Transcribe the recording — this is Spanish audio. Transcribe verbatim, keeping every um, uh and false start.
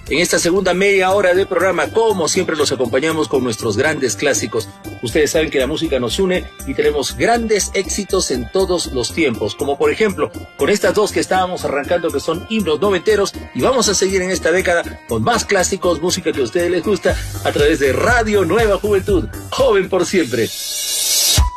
En esta segunda media hora de programa, como siempre, los acompañamos con nuestros grandes clásicos. Ustedes saben que la música nos une y tenemos grandes éxitos en todos los tiempos, como por ejemplo, con estas dos que estábamos arrancando, que son himnos noventeros, y vamos a seguir en esta década con más clásicos, música que a ustedes les gusta, a través de Radio Nueva Juventud, joven por siempre.